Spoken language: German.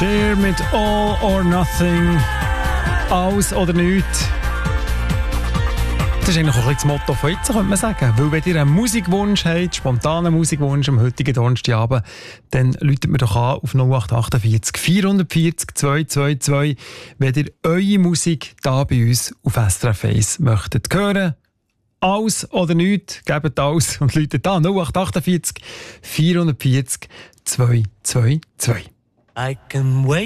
Cher mit All or Nothing. Alles oder nichts. Das ist eigentlich auch ein bisschen das Motto von jetzt, könnte man sagen. Weil wenn ihr einen Musikwunsch habt, spontanen Musikwunsch am heutigen Donnerstagabend, dann läutet mir doch an auf 0848 440 222, wenn ihr eure Musik hier bei uns auf SRF 1 möchtet hören. Alles oder nichts, gebt alles und läutet an 0848 440 222. I can wait.